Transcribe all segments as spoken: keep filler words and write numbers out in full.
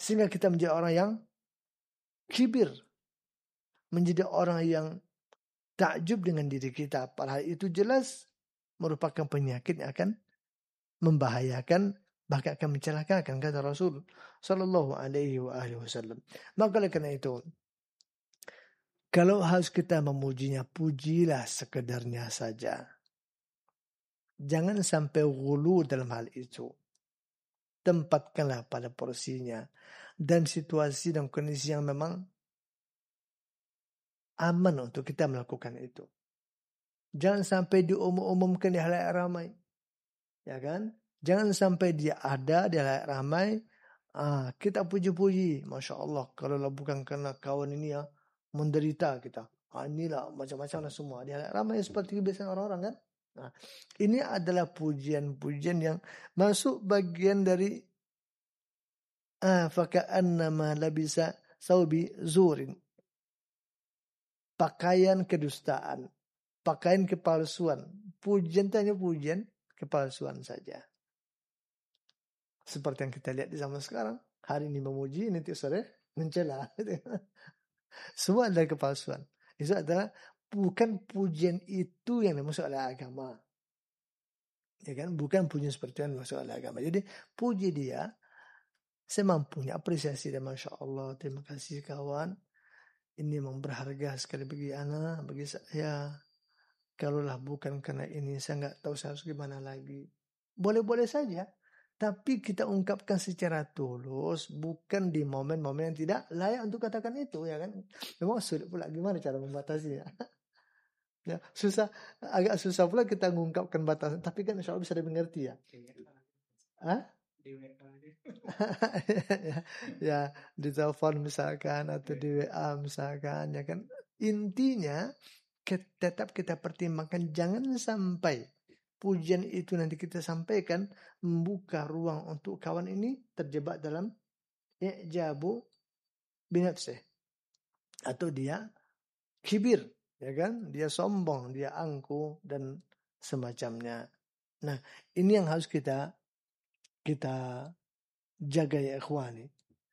Sehingga kita menjadi orang yang kibir, menjadi orang yang takjub dengan diri kita. Padahal itu jelas merupakan penyakit yang akan membahayakan, bahkan akan mencelakakan, kata Rasul sallallahu alaihi wasallam. Maka oleh karena itu, kalau harus kita memujinya, pujilah sekedarnya saja. Jangan sampai ghulu dalam hal itu. Tempatkanlah pada porsinya dan situasi dan kondisi yang memang aman untuk kita melakukan itu. Jangan sampai diumum-umumkan di halayak ramai. Ya kan? Jangan sampai dia ada di halayak ramai. Ah, kita puji-puji. Masya Allah. Kalau bukan karena kawan ini ya, menderita kita. Ah, inilah macam-macam lah semua. Di halayak ramai seperti kebiasaan orang-orang kan. Nah, ini adalah pujian-pujian yang masuk bagian dari ah, faka'annama labisa saubi zurin. Pakaian kedustaan. Pakaian kepalsuan. Pujian tanya pujian kepalsuan saja. Seperti yang kita lihat di zaman sekarang. Hari ini memuji, nanti sore mencela. Semua adalah kepalsuan. Itu adalah bukan pujian itu yang dimaksud oleh agama. Ya kan? Bukan pujian seperti yang dimaksud oleh agama. Jadi puji dia semampunya, apresiasi dia. Masya Allah, terima kasih kawan. Ini memang berharga sekali bagi anak, bagi saya. Kalaulah bukan karena ini, saya nggak tahu saya harus gimana lagi. Boleh-boleh saja. Tapi kita ungkapkan secara tulus, bukan di momen-momen yang tidak layak untuk katakan itu, ya kan? Memang sulit pula gimana cara membatasinya. Ya, susah, agak susah pula kita mengungkapkan batasan, tapi kan insya Allah bisa dimengerti ya. Hah? ya, ya, di telepon misalkan atau di W A misalkan, ya kan? Intinya tetap kita pertimbangkan, jangan sampai pujian itu nanti kita sampaikan membuka ruang untuk kawan ini terjebak dalam i'jabu binafsih, atau dia kibir, ya kan, dia sombong, dia angku dan semacamnya. Nah, ini yang harus kita kita jaga ya ikhwani.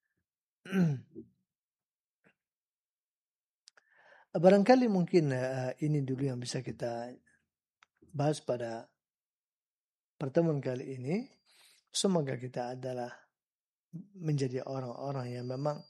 Barangkali mungkin uh, ini dulu yang bisa kita bahas pada pertemuan kali ini. Semoga kita adalah menjadi orang-orang yang memang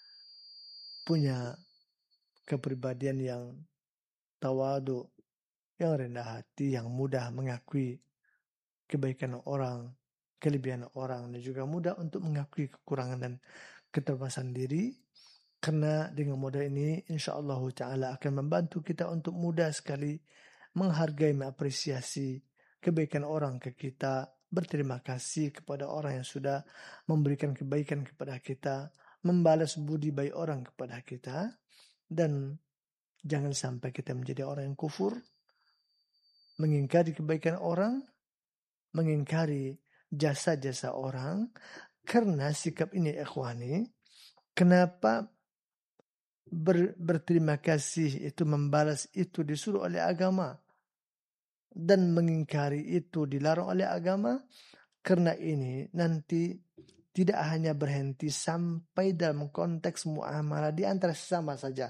punya kepribadian yang tawadu, yang rendah hati, yang mudah mengakui kebaikan orang, kelebihan orang, dan juga mudah untuk mengakui kekurangan dan keterbatasan diri. Karena dengan modal ini insyaallah ta'ala akan membantu kita untuk mudah sekali menghargai, mengapresiasi kebaikan orang ke kita, berterima kasih kepada orang yang sudah memberikan kebaikan kepada kita, membalas budi baik orang kepada kita, dan jangan sampai kita menjadi orang yang kufur, mengingkari kebaikan orang, mengingkari jasa-jasa orang. Karena sikap ini ikhwani, kenapa ber, berterima kasih itu, membalas itu disuruh oleh agama, dan mengingkari itu dilarang oleh agama? Karena ini nanti tidak hanya berhenti sampai dalam konteks muamalah di antara sesama saja,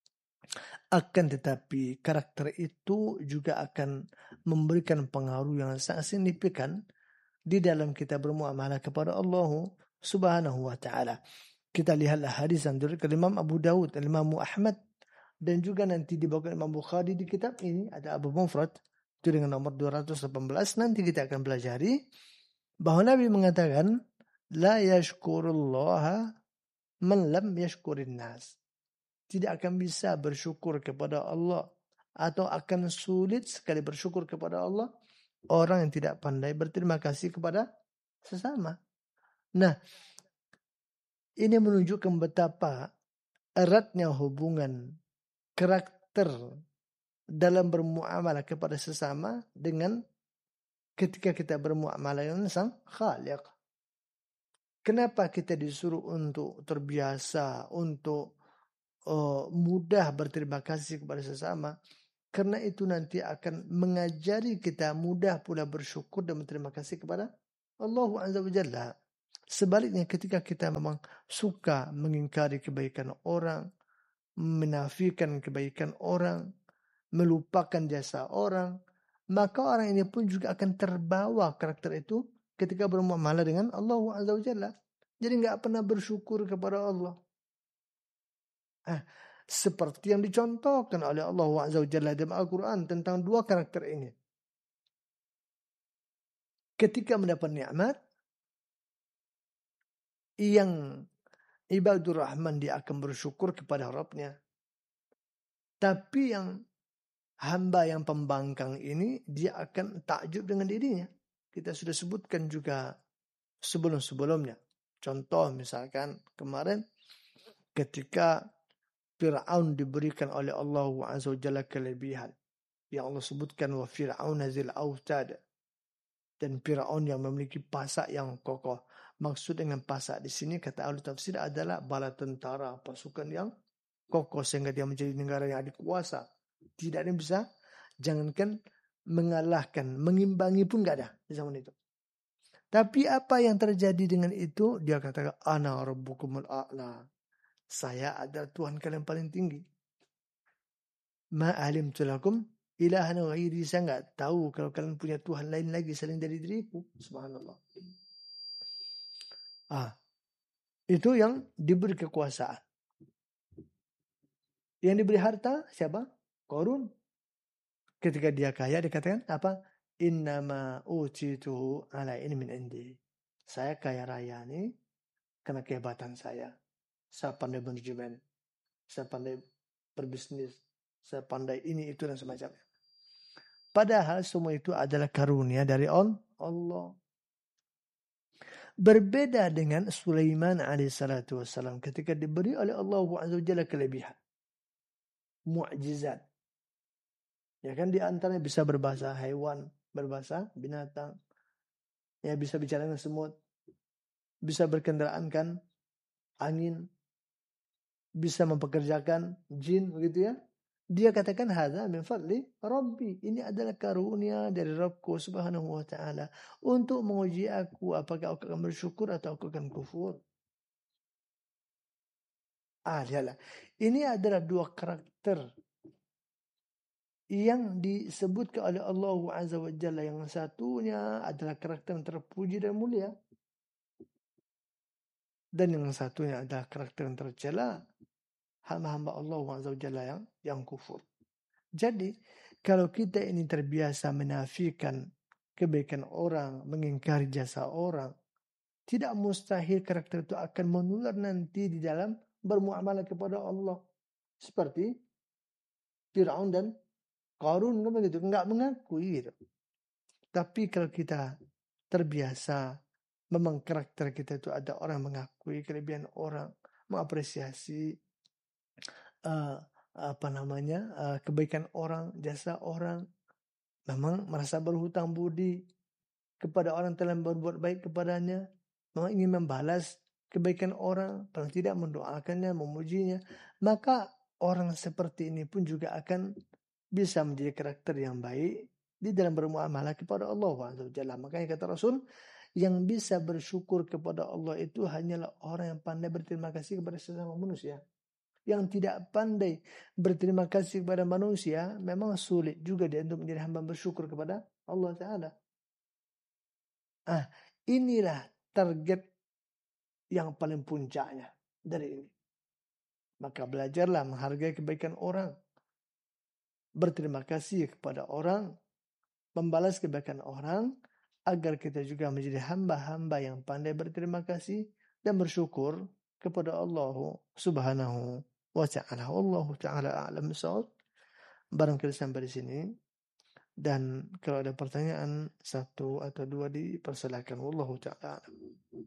akan tetapi karakter itu juga akan memberikan pengaruh yang sangat signifikan di dalam kita bermuamalah kepada Allah Subhanahu wa taala. Kita lihatlah hadis yang diriwayatkan Imam Abu Dawud, Imam Ahmad, dan juga nanti dibawakan Imam Bukhari di kitab ini, ada Abu Mufrad itu dengan nomor dua ratus delapan belas. Nanti kita akan pelajari bahwa Nabi mengatakan la yashkurullaha man lam yashkurin nas. Tidak akan bisa bersyukur kepada Allah, atau akan sulit sekali bersyukur kepada Allah orang yang tidak pandai berterima kasih kepada sesama. Nah, ini menunjukkan betapa eratnya hubungan karakter dalam bermuamalah kepada sesama dengan ketika kita bermuamalah dengan sang Khaliq. Kenapa kita disuruh untuk terbiasa, untuk uh, mudah berterima kasih kepada sesama? Karena itu nanti akan mengajari kita mudah pula bersyukur dan berterima kasih kepada Allah Azza wa Jalla. Sebaliknya ketika kita memang suka mengingkari kebaikan orang, menafikan kebaikan orang, melupakan jasa orang, maka orang ini pun juga akan terbawa karakter itu ketika bermuamalah dengan Allah Azza wa Jalla. Jadi nggak pernah bersyukur kepada Allah. Ah, seperti yang dicontohkan oleh Allah Azza wa Jalla dalam Al-Quran tentang dua karakter ini. Ketika mendapat nikmat, yang ibadur rahman dia akan bersyukur kepada Rabbnya. Tapi yang hamba yang pembangkang ini, dia akan takjub dengan dirinya. Kita sudah sebutkan juga sebelum-sebelumnya. Contoh misalkan kemarin ketika Fir'aun diberikan oleh Allah Azza wa Jalla kelebihan. Yang Allah sebutkan wa Fir'aun zil autad. Dan Fir'aun yang memiliki pasak yang kokoh. Maksud dengan pasak di sini kata ahli tafsir adalah bala tentara, pasukan yang kokoh sehingga dia menjadi negara yang adik kuasa. Tidak ada yang bisa, jangankan mengalahkan, mengimbangi pun gak ada di zaman itu. Tapi apa yang terjadi dengan itu? Dia katakan, ana rabbukumul a'la. Saya adalah Tuhan kalian paling tinggi. Ma alimtu lakum ilahan ghairi. Saya nggak tahu kalau kalian punya Tuhan lain lagi selain dari diriku. Subhanallah. Ah, itu yang diberi kekuasaan. Yang diberi harta siapa? Qarun. Ketika dia kaya dikatakan apa? Innama utituhu ala ilmin indi. Saya kaya raya nih karena kehebatan saya. Saya pandai manajemen. Saya pandai berbisnis. Saya pandai ini itu dan semacamnya. Padahal semua itu adalah karunia dari Allah. Berbeda dengan Sulaiman alaihissalatu wassalam ketika diberi oleh Allah Azza wa Jalla kelebihan. Mu'jizat. Ya kan di antaranya bisa berbahasa hewan, berbahasa binatang. Ya bisa bicara dengan semut. Bisa berkendaraankan angin. Bisa mempekerjakan jin begitu ya. Dia katakan hadza min fadli Rabbi. Ini adalah karunia dari Rabbku subhanahu wa ta'ala. Untuk menguji aku apakah aku akan bersyukur atau aku akan kufur. Ah, lihatlah. Ini adalah dua karakter yang disebutkan oleh Allah Azza wa Jalla. Yang satunya adalah karakter yang terpuji dan mulia. Dan yang satunya adalah karakter yang tercela. Hamba-hamba Allah Azza wa Jalla yang, yang kufur. Jadi, kalau kita ini terbiasa menafikan kebaikan orang, mengingkari jasa orang, tidak mustahil karakter itu akan menular nanti di dalam bermuamalah kepada Allah. Seperti Fir'aun dan Qarun, kan begitu, enggak mengakui gitu. Tapi kalau kita terbiasa, memang karakter kita itu ada orang mengakui kelebihan orang, mengapresiasi uh, apa namanya uh, kebaikan orang, jasa orang, memang merasa berhutang budi kepada orang telah berbuat baik kepadanya, memang ingin membalas kebaikan orang, paling tidak mendoakannya, memujinya, maka orang seperti ini pun juga akan bisa menjadi karakter yang baik di dalam bermuamalah kepada Allah Azza wa Jalla. Makanya kata Rasul, yang bisa bersyukur kepada Allah itu hanyalah orang yang pandai berterima kasih kepada sesama manusia. Yang tidak pandai berterima kasih kepada manusia, memang sulit juga dia untuk menjadi hamba bersyukur kepada Allah Ta'ala. Ah, inilah target yang paling puncaknya dari ini. Maka belajarlah menghargai kebaikan orang. Berterima kasih kepada orang. Membalas kebaikan orang. Agar kita juga menjadi hamba-hamba yang pandai berterima kasih. Dan bersyukur kepada Allah Subhanahu wa ta'ala. Wallahu ta'ala a'lam bissawab. Barangkali sampai di sini. Dan kalau ada pertanyaan satu atau dua dipersilakan. Wallahu ta'ala a'lam.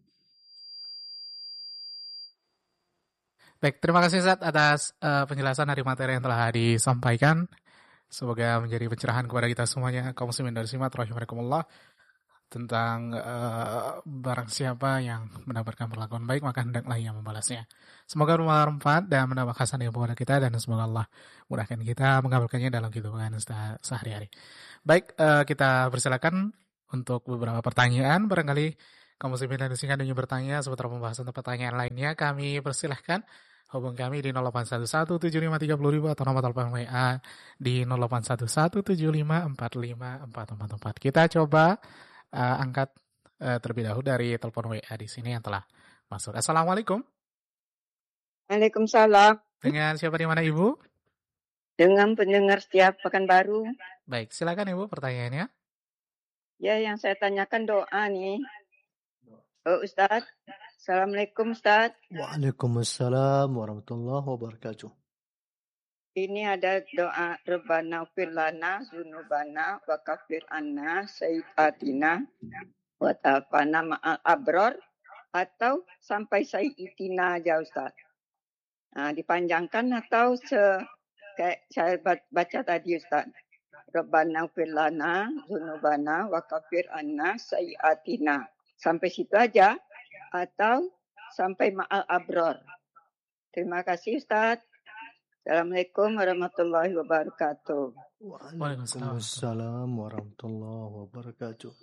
Baik, terima kasih Ustaz atas uh, penjelasan dari materi yang telah disampaikan. Semoga menjadi pencerahan kepada kita semuanya, kaum muslimin dan muslimat rahimakumullah, tentang uh, barang siapa yang mendapatkan perlakuan baik maka hendaklah ia membalasnya. Semoga bermanfaat dan menambah hasanah kepada kita, dan semoga Allah mudahkan kita mengamalkannya dalam kehidupan sehari-hari. Baik, uh, kita persilakan untuk beberapa pertanyaan. Barangkali kaum muslimin dan muslimat ingin bertanya seputar pembahasan atau pertanyaan lainnya, kami persilahkan hubung kami di nol delapan satu satu tujuh lima tiga nol nol nol atau nomor telepon W A di nol delapan satu satu tujuh lima empat lima empat empat empat. Kita coba uh, angkat uh, terlebih dahulu dari telepon W A di sini yang telah masuk. Assalamualaikum. Waalaikumsalam. Dengan siapa di mana Ibu? Dengan pendengar setiap Pekanbaru. Baik, silakan Ibu pertanyaannya. Ya, yang saya tanyakan doa nih. Oh, Ustaz. Assalamualaikum Ustaz. Waalaikumsalam warahmatullahi wabarakatuh. Ini ada doa Rabbana fir lana dzunubana wa kafir anna sayyi'atina wa tafana ma'al abror atau sampai sayyi'atina aja Ustaz. Nah, dipanjangkan atau se kayak saya baca tadi Ustaz. Rabbana fir lana dzunubana wa kafir anna sayyi'atina. Sampai situ aja atau sampai ma'al abror. Terima kasih Ustaz. Assalamualaikum warahmatullahi wabarakatuh. Waalaikumsalam warahmatullahi wabarakatuh.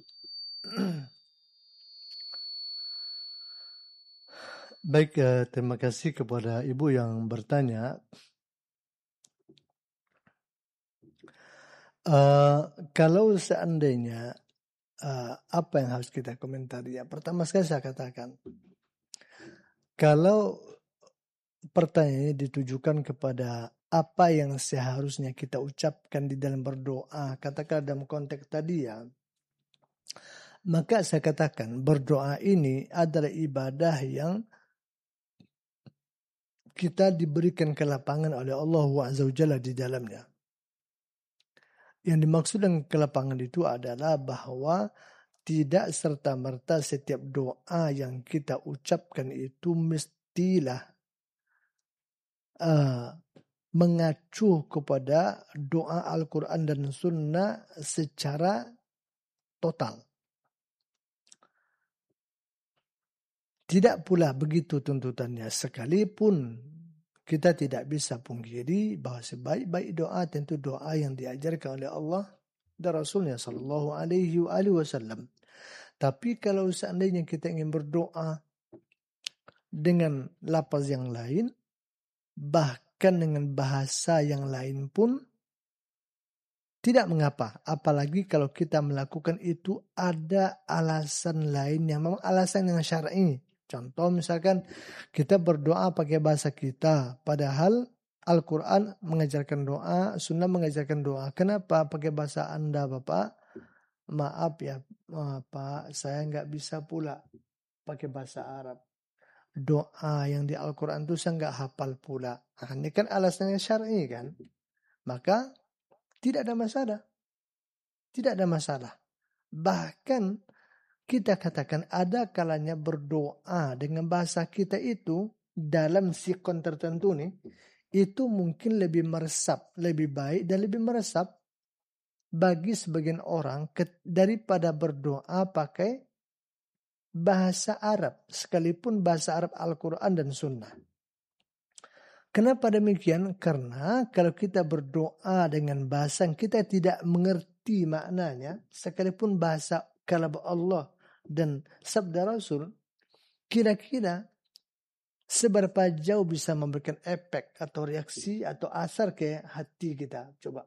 Baik, eh, terima kasih kepada Ibu yang bertanya. Uh, kalau seandainya uh, apa yang harus kita komentari ya, pertama sekali saya katakan, kalau pertanyaannya ditujukan kepada apa yang seharusnya kita ucapkan di dalam berdoa, katakan dalam konteks tadi ya, maka saya katakan berdoa ini adalah ibadah yang kita diberikan kelapangan oleh Allah Azza wa Jalla di dalamnya. Yang dimaksud dengan kelapangan itu adalah bahwa tidak serta-merta setiap doa yang kita ucapkan itu mestilah uh, mengacu kepada doa Al-Quran dan Sunnah secara total. Tidak pula begitu tuntutannya, sekalipun kita tidak bisa pungkiri bahwa sebaik-baik doa tentu doa yang diajarkan oleh Allah dan Rasulnya Sallallahu Alaihi Wasallam. Tapi kalau seandainya kita ingin berdoa dengan lafaz yang lain, bahkan dengan bahasa yang lain pun tidak mengapa. Apalagi kalau kita melakukan itu ada alasan lain yang memang alasan yang syar'i. Contoh misalkan kita berdoa pakai bahasa kita, padahal Al-Quran mengajarkan doa, Sunnah mengajarkan doa. Kenapa pakai bahasa Anda Bapak? Maaf ya Pak, saya nggak bisa pula pakai bahasa Arab. Doa yang di Al-Quran itu saya nggak hafal pula. Nah, ini kan alasannya syar'i kan? Maka tidak ada masalah. Tidak ada masalah. Bahkan kita katakan ada kalanya berdoa dengan bahasa kita itu dalam sikon tertentu nih, itu mungkin lebih meresap, lebih baik dan lebih meresap bagi sebagian orang ke, daripada berdoa pakai bahasa Arab, sekalipun bahasa Arab Al-Quran dan Sunnah. Kenapa demikian? Karena kalau kita berdoa dengan bahasa yang kita tidak mengerti maknanya, sekalipun bahasa kalam Allah dan sabda Rasul, kira-kira seberapa jauh bisa memberikan efek atau reaksi atau asar ke hati kita? Coba.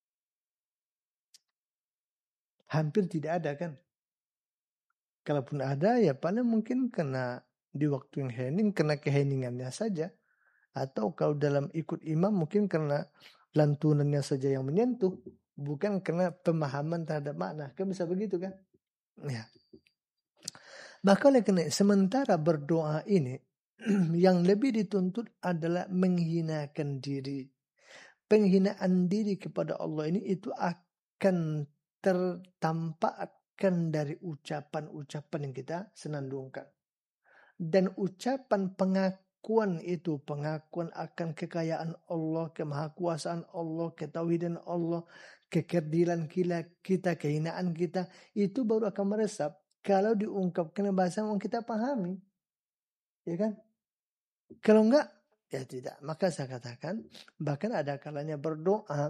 Hampir tidak ada kan? Kalaupun ada ya paling mungkin kena di waktu yang hening, kena keheningannya saja. Atau kalau dalam ikut imam mungkin kena lantunannya saja yang menyentuh. Bukan kena pemahaman terhadap makna. Kan bisa begitu kan? Ya. Maka oleh karena sementara berdoa ini yang lebih dituntut adalah menghinakan diri. Penghinaan diri kepada Allah ini itu akan tertampakkan dari ucapan-ucapan yang kita senandungkan. Dan ucapan pengakuan itu, pengakuan akan kekayaan Allah, kemahakuasaan Allah, ketauhidan Allah, kekerdilan kita, kehinaan kita, itu baru akan meresap kalau diungkapkan bahasa yang kita pahami. Ya kan? Kalau enggak, ya tidak. Maka saya katakan, bahkan ada kalanya berdoa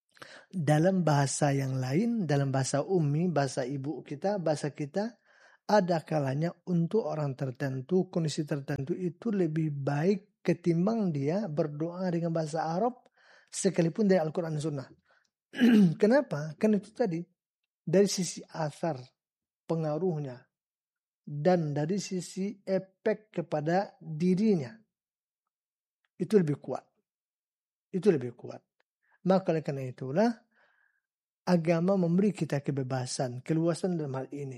dalam bahasa yang lain, dalam bahasa ummi, bahasa ibu kita, bahasa kita, ada kalanya untuk orang tertentu, kondisi tertentu itu lebih baik ketimbang dia berdoa dengan bahasa Arab sekalipun dari Al-Quran dan Sunnah. Kenapa? Karena itu tadi, dari sisi asar, pengaruhnya, dan dari sisi efek kepada dirinya, itu lebih kuat. Itu lebih kuat. Maka oleh karena itulah, agama memberi kita kebebasan, keluasan dalam hal ini.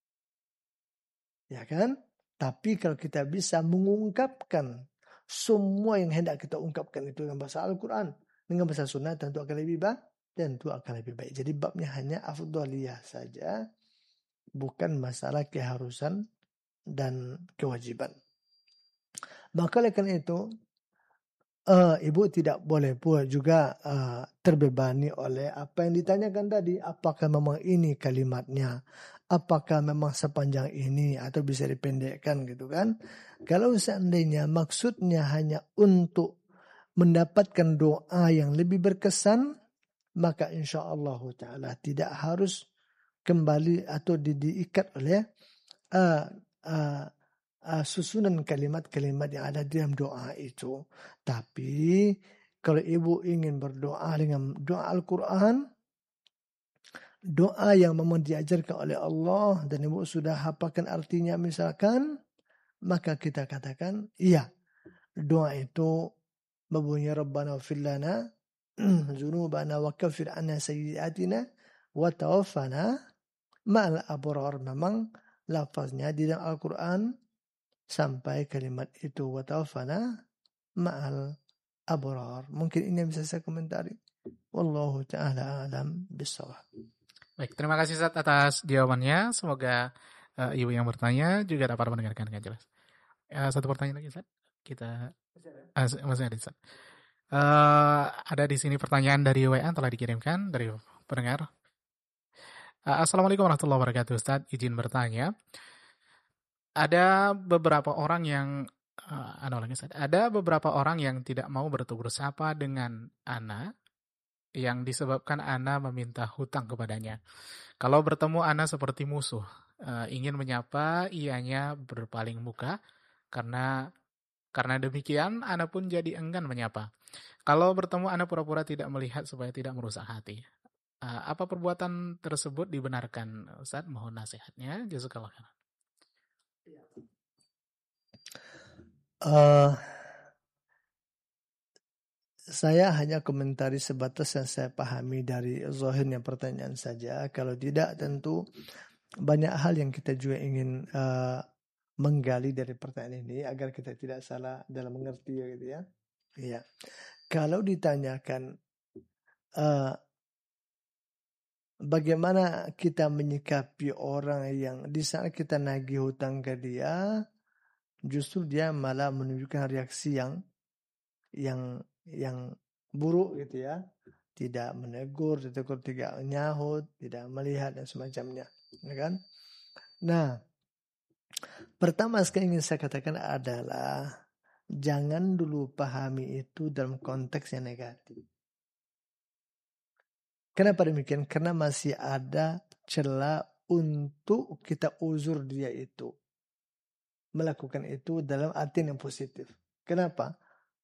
Ya kan? Tapi kalau kita bisa mengungkapkan semua yang hendak kita ungkapkan itu dengan bahasa Al-Quran, dengan bahasa Sunnah, tentu akan lebih baik. Tentu akan lebih baik. Jadi babnya hanya afdhaliyah saja, bukan masalah keharusan dan kewajiban. Maka oleh karena itu, uh, ibu tidak boleh pula juga uh, terbebani oleh apa yang ditanyakan tadi. Apakah memang ini kalimatnya? Apakah memang sepanjang ini atau bisa dipendekkan gitu kan? Kalau seandainya maksudnya hanya untuk mendapatkan doa yang lebih berkesan, maka insya-Allah taala tidak harus kembali atau di, diikat oleh uh, uh, uh, susunan kalimat-kalimat yang ada di dalam doa itu. Tapi kalau ibu ingin berdoa dengan doa Al-Quran, doa yang memang diajarkan oleh Allah dan ibu sudah hafalkan artinya misalkan, maka kita katakan iya, doa itu berbunyi Rabbana ighfir lana dzunubana wa kaffir anna sayyi'atina wa tawaffana ma'al abrar. Memang lafaznya di dalam Al-Quran sampai kalimat itu wa tawaffana ma'al abrar. Mungkin ini yang bisa saya komentari. Wallahu ta'ala alam bissawab. Baik, terima kasih Ustaz atas jawabannya. Semoga uh, ibu yang bertanya juga dapat mendengarkan dengan jelas. Uh, satu pertanyaan lagi Ustaz. Kita uh, masih ada Ustaz. Uh, ada di sini pertanyaan dari W A telah dikirimkan dari pendengar. Uh, Assalamualaikum warahmatullahi wabarakatuh Ustaz. Izin bertanya. Ada beberapa orang yang uh, ano lagi Ustaz. Ada beberapa orang yang tidak mau bertegur sapa dengan ana yang disebabkan ana meminta hutang kepadanya. Kalau bertemu ana seperti musuh, uh, ingin menyapa, ianya berpaling muka karena karena demikian ana pun jadi enggan menyapa. Kalau bertemu ana pura-pura tidak melihat supaya tidak merusak hati. Uh, apa perbuatan tersebut dibenarkan Ustaz? Mohon nasihatnya. Jazakallah khairan. Uh, saya hanya komentari sebatas yang saya pahami dari zahirnya pertanyaan saja. Kalau tidak tentu banyak hal yang kita juga ingin uh, menggali dari pertanyaan ini agar kita tidak salah dalam mengerti gitu ya. Iya. Kalau ditanyakan uh, bagaimana kita menyikapi orang yang di saat kita nagih hutang ke dia, justru dia malah menunjukkan reaksi yang yang yang buruk gitu ya, tidak menegur, ditegur tidak menyahut, tidak melihat dan semacamnya, ya kan? Nah, pertama sekali ingin saya katakan adalah jangan dulu pahami itu dalam konteks yang negatif. Kenapa demikian? Karena masih ada celah untuk kita uzur dia itu, melakukan itu dalam arti yang positif. Kenapa?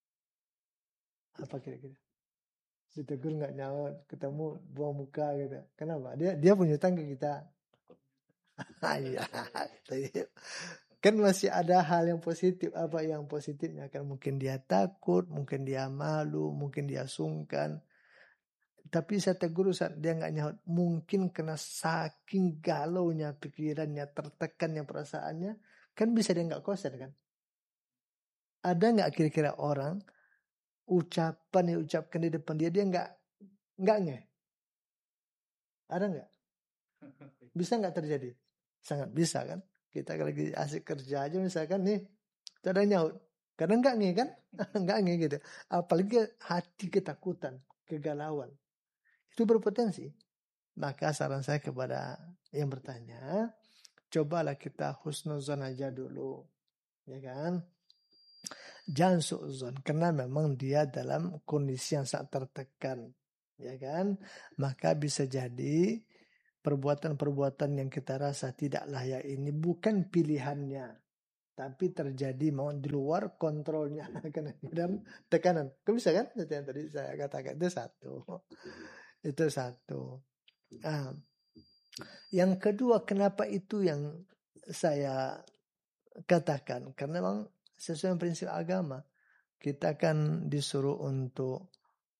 Apa kira-kira? Ditegur nggak nyaut, ketemu buang muka gitu. Kenapa? Dia dia punya utang ke kita. Iya, kan masih ada hal yang positif. Apa yang positifnya? Kan mungkin dia takut, mungkin dia malu, mungkin dia sungkan. Tapi saya tegur saat dia nggak nyaut, mungkin karena saking galaunya pikirannya, tertekannya perasaannya, kan bisa dia nggak konsen kan? Ada nggak kira-kira orang ucapan yang ucapkan di depan dia dia nggak nggak nge? Ada nggak? Bisa nggak terjadi? Sangat bisa kan? Kita lagi asik kerja aja misalkan nih, ada nyaut, kadang nggak nge kan? Nggak nge gitu. Apalagi hati ketakutan, kegalauan, itu berpotensi. Maka saran saya kepada yang bertanya, cobalah kita husnuzon aja dulu, ya kan? Jangan suuzon, karena memang dia dalam kondisi yang sangat tertekan, ya kan? Maka bisa jadi perbuatan-perbuatan yang kita rasa tidak layak ini bukan pilihannya, tapi terjadi mau di luar kontrolnya karena dalam tekanan. Kau bisa kan? Itu yang tadi saya katakan, itu satu. Itu satu. Ah, yang kedua, kenapa itu yang saya katakan? Karena memang sesuai dengan prinsip agama, kita kan disuruh untuk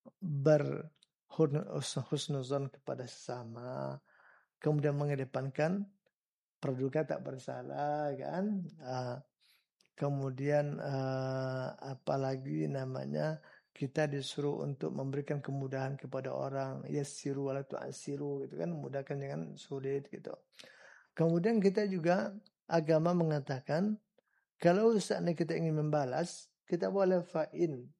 berhusnuzon kepada sesama, kemudian mengedepankan praduga tak bersalah, kan? Ah, kemudian uh, apalagi namanya kita disuruh untuk memberikan kemudahan kepada orang, yassiru wala tu'assiru gitu kan, memudahkan jangan sulit gitu. Kemudian kita juga agama mengatakan kalau seandainya kita ingin membalas, kita boleh fa'in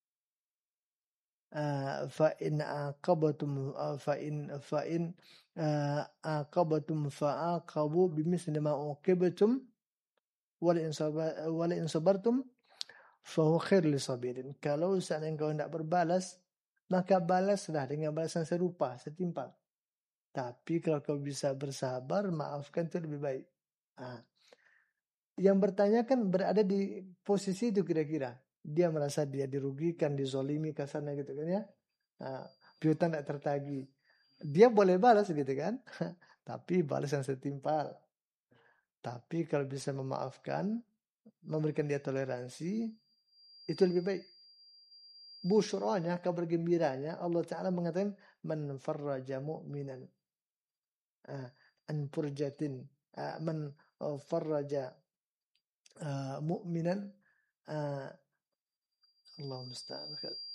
uh, fa'in aqabatum uh, fa'in fa'in uh, aqabatum fa'aqabu bimisli ma uqibtum wala in sabartum fahu khair li sabirin. Kalau seandainya engkau hendak berbalas, maka balaslah dengan balasan serupa, setimpal. Tapi kalau kau bisa bersabar, maafkan itu lebih baik. Nah, yang bertanya kan berada di posisi itu kira-kira. Dia merasa dia dirugikan, dizolimi kasarnya gitu kan ya. Nah, piutang tidak tertagih. Dia boleh balas gitu kan. Tapi balas yang setimpal. Tapi kalau bisa memaafkan, memberikan dia toleransi, itu lebih baik. Busyronya, kabar gembiranya, Allah Ta'ala mengatakan, man farraja mu'minan uh, an purjatin, uh, man uh, farraja uh, mu'minan, uh, Allah musta'an.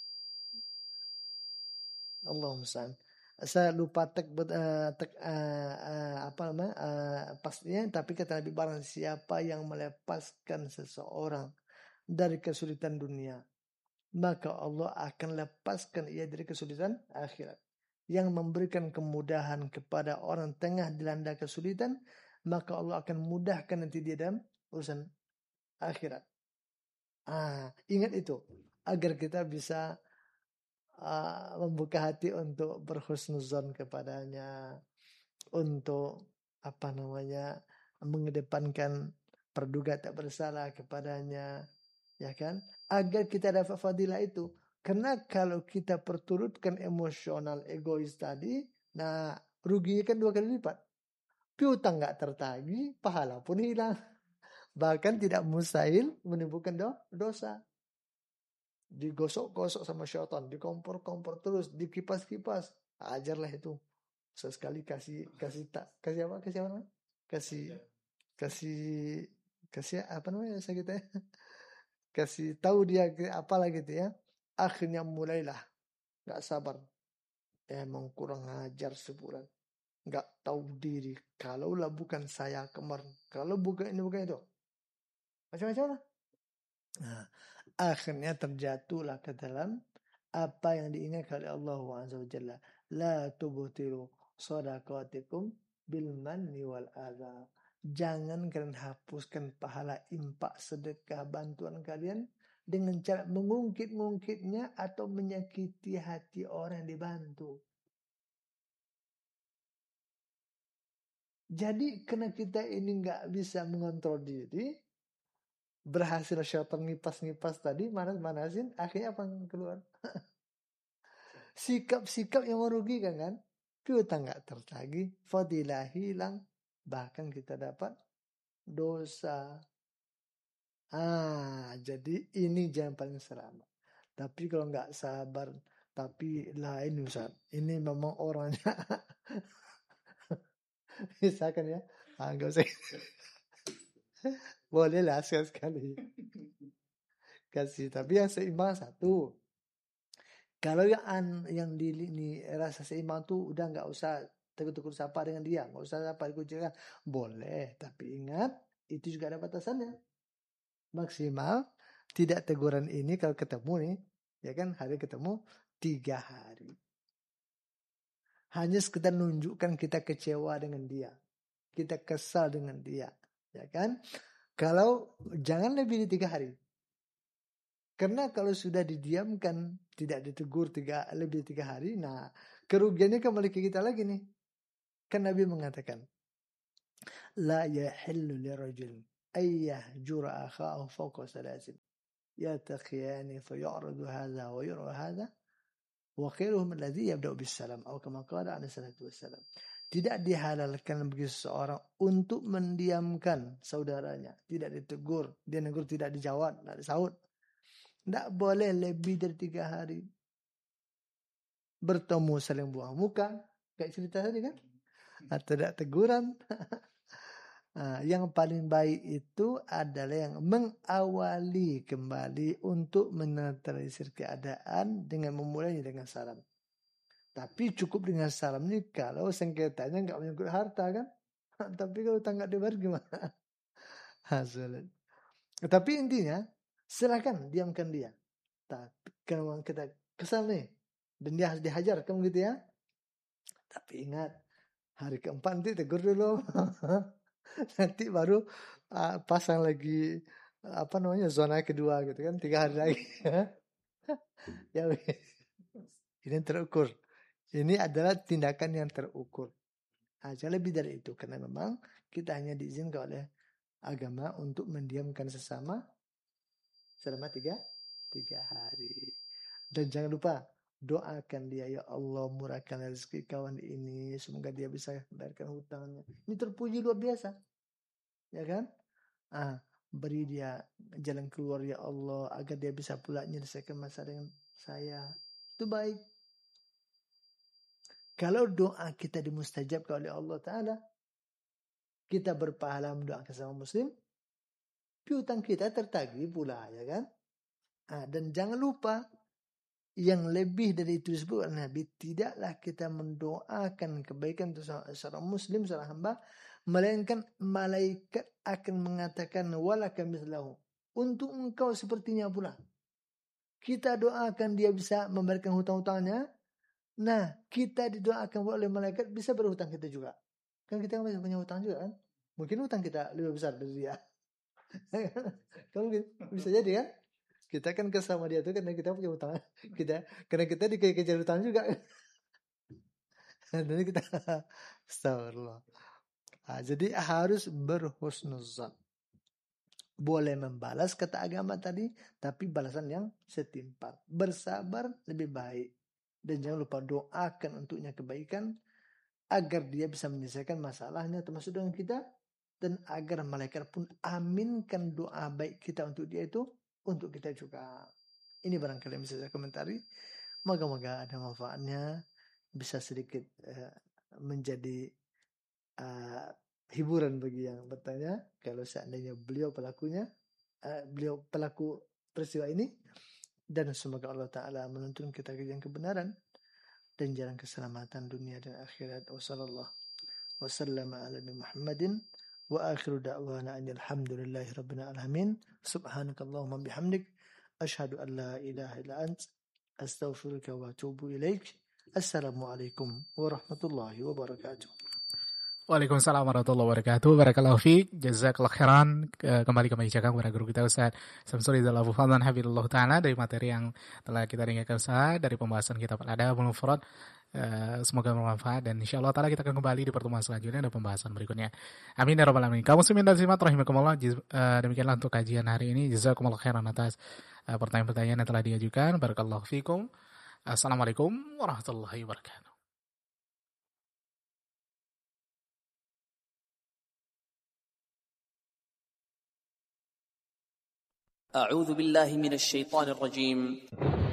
Allah musta'an. Saya lupa tek, uh, tek uh, uh, apa namanya uh, pastinya, tapi kata Nabi, barang siapa yang melepaskan seseorang dari kesulitan dunia, maka Allah akan lepaskan ia dari kesulitan akhirat. Yang memberikan kemudahan kepada orang tengah dilanda kesulitan, maka Allah akan mudahkan nanti dia dalam urusan akhirat. Ah, ingat itu agar kita bisa uh, membuka hati untuk berhusnuzon kepadanya, untuk apa namanya mengedepankan praduga tak bersalah kepadanya, ya kan? Agar kita dapat fadilah itu. Karena kalau kita perturutkan emosional egois tadi, nah ruginya kan dua kali lipat. Piutang nggak tertagih, pahala pun hilang. Bahkan tidak mustahil menimbulkan do dosa. Digosok-gosok sama syaitan, dikompor-kompor terus, dikipas-kipas. Ajarlah itu. Sesekali kasih kasih tak kasih apa kasih apa? Kasih kasih kasih apa namanya saya kita ya? Kasih tahu dia apalah gitu ya. Akhirnya mulailah nggak sabar, emang kurang ajar sebulan, nggak tahu diri, kalaulah bukan saya kemarin, kalau bukan ini bukan itu, macam-macam lah. Nah, akhirnya terjatuhlah ke dalam apa yang diingatkan oleh Allah Azza wa Jalla, la tubtilu shadaqatikum bil manni wal adha. Jangan kalian hapuskan pahala impak, sedekah, bantuan kalian dengan cara mengungkit-ungkitnya atau menyakiti hati orang yang dibantu. Jadi karena kita ini nggak bisa mengontrol diri, berhasil syaitan ngipas-ngipas tadi, manas-manasin, akhirnya apa yang keluar? Sikap-sikap yang merugikan kan? Piutang nggak tertagih, fadilah hilang, bahkan kita dapat dosa. Ah, jadi ini jangan paling selamat. Tapi kalau nggak sabar, tapi lain Ustaz, ini memang orangnya misalkan ya, ah, nggak usah. Boleh lah sekali kasih, tapi yang seimbang satu. Kalau yang yang di ini rasa seimbang tuh udah nggak usah tegur-tegur sapa dengan dia, nggak usah apa dikucilkan, boleh, tapi ingat itu juga ada batasannya. Maksimal tidak teguran ini kalau ketemu nih, ya kan, hari ketemu tiga hari. Hanya sekedar nunjukkan kita kecewa dengan dia, kita kesal dengan dia, ya kan? Kalau jangan lebih dari tiga hari. Karena kalau sudah didiamkan, tidak ditegur tiga lebih tiga hari, nah kerugiannya kembali ke kita lagi nih. Kan Nabi mengatakan, la yahillu lirajul ayyahjura akhahu fawqa salasin yataqiyani fayu'radu hadha wa yura hadha wa khairuhum alladhi yabda'u bis salam atau kama qala alaihi salatu wassalam. Tidak dihalalkan bagi seseorang untuk mendiamkan saudaranya, tidak ditegur, dia negur tidak dijawab, tidak disaut. Tidak boleh lebih dari tiga hari bertemu saling buang muka, kayak cerita tadi kan, atau tidak teguran. Nah, yang paling baik itu adalah yang mengawali kembali untuk menetralisir keadaan dengan memulainya dengan salam. Tapi cukup dengan salam ini kalau sengketanya nggak menyangkut harta kan. Tapi kalau tanggap dibayar gimana? Hasil. Tapi intinya silakan diamkan dia. Tapi kalau kita kesal nih dan dia harus dihajar kan gitu ya. Tapi ingat hari keempat nanti tegur dulu. Nanti baru uh, pasang lagi uh, apa namanya zona kedua gitu kan, tiga hari lagi. Ya ini terukur. Ini adalah tindakan yang terukur. Nah, jangan lebih dari itu karena memang kita hanya diizinkan oleh agama untuk mendiamkan sesama selama tiga tiga hari. Dan jangan lupa doakan dia, ya Allah murahkan rezeki kawan ini, semoga dia bisa bayarkan hutangnya. Ini terpuji luar biasa, ya kan? Ah, beri dia jalan keluar ya Allah agar dia bisa pula menyelesaikan masalah dengan saya. Itu baik. Kalau doa kita dimustajabkan oleh Allah Ta'ala, kita berpahala mendoakan sama muslim, piutang kita tertagih pula, ya kan? Ah, dan jangan lupa yang lebih dari itu disebut oleh Nabi, tidaklah kita mendoakan kebaikan untuk seorang muslim, seorang hamba, melainkan malaikat akan mengatakan walaka mislahu, untuk engkau sepertinya pula. Kita doakan dia bisa membayarkan hutang-hutangnya. Nah, kita didoakan oleh malaikat bisa berhutang kita juga. Kan kita masih punya hutang juga kan? Mungkin hutang kita lebih besar dari dia. Kalau bisa jadi kan? Kita kan kesal sama dia itu karena kita punya hutang. Kita karena kita dikejar hutang juga. Dan kita astagfirullah. Nah, jadi harus berhusnuzan. Boleh membalas kata agama tadi, tapi balasan yang setimpal. Bersabar lebih baik. Dan jangan lupa doakan untuknya kebaikan agar dia bisa menyelesaikan masalahnya termasuk dengan kita, dan agar malaikat pun aminkan doa baik kita untuk dia itu untuk kita juga. Ini barangkali yang bisa saya komentari. Moga-moga ada manfaatnya, bisa sedikit uh, menjadi uh, hiburan bagi yang bertanya. Kalau seandainya beliau pelakunya, uh, beliau pelaku peristiwa ini. Dan semoga Allah Ta'ala menuntun kita ke jalan kebenaran dan jalan keselamatan dunia dan akhirat. Wassallallahu wasallama ala Muhammadin wa akhiru da'wana alhamdulillahi rabbil alamin. Subhanakallahumma bihamdik asyhadu an la ilaha illa ant astaghfiruka wa atubu ilaik. Assalamualaikum warahmatullahi wabarakatuh. Waalaikumsalam warahmatullahi wabarakatuh. Barakallahu fiik. Jazakallahu khairan. Kembali kami ucapkan kepada guru kita Ustaz Samsul Rizal Abu Fadlan hafizallahu taala dari materi yang telah kita dengarkan Ustaz dari pembahasan kitab Al-Adabul Mufrad. Semoga bermanfaat dan insyaallah taala kita akan kembali di pertemuan selanjutnya dan pembahasan berikutnya. Amin ya rabbal alamin. Kaum muslimin dan muslimat rahimakumullah. Demikianlah untuk kajian hari ini. Jazakumullahu khairan atas pertanyaan-pertanyaan yang telah diajukan. Barakallahu fiikum. Assalamualaikum warahmatullahi wabarakatuh. أعوذ بالله من الشيطان الرجيم.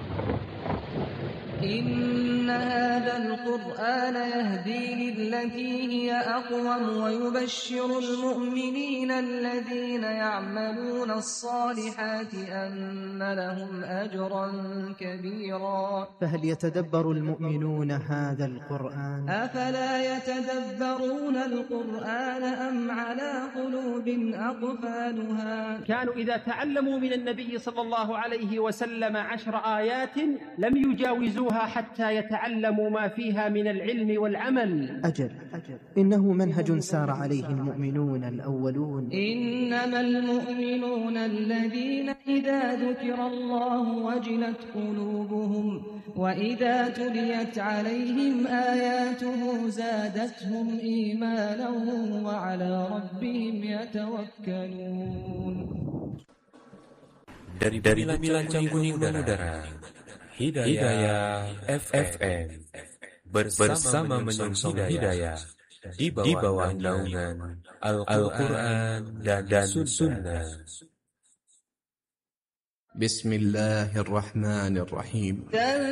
إن هذا القرآن يهدي للتي هي أقوم ويبشر المؤمنين الذين يعملون الصالحات أن لهم أجرا كبيرا. فهل يتدبر المؤمنون هذا القرآن؟ أفلا يتدبرون القرآن أم على قلوب أقفالها؟ كانوا إذا تعلموا من النبي صلى الله عليه وسلم عشر آيات لم يجاوزوها حتى يتعلموا يتعلموا ما فيها من العلم والعمل. أجل إنه منهج سار عليه المؤمنون الأولون. إنما المؤمنون الذين إذا ذكر الله وجلت قلوبهم وإذا تليت عليهم آياته زادتهم إيمانا وعلى ربهم يتوكلون. Dari Milan Kuning Udara, Hidayah F M bersama menyongsong hidayah di bawah naungan Al-Quran dan Sunnah. Bismillahirrahmanirrahim.